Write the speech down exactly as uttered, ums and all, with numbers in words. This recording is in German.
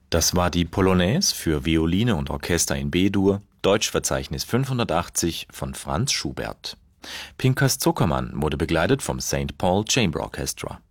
Das war die Polonaise für Violine und Orchester in B-Dur, Deutschverzeichnis fünfhundertachtzig von Franz Schubert. Pinkas Zukerman wurde begleitet vom Saint Paul Chamber Orchestra.